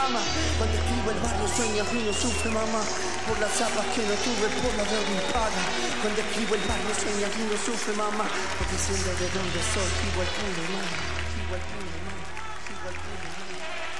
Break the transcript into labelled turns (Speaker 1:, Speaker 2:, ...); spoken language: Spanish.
Speaker 1: mamá. Cuando escribo el barrio sueña, uno sufre, mamá. Por las zapas que no tuve, por la deuda impaga. Cuando escribo el barrio sueña, uno sufre, mamá. Porque siendo de donde soy, igual pude, mamá. Igual pude, mamá. Igual pude, mamá.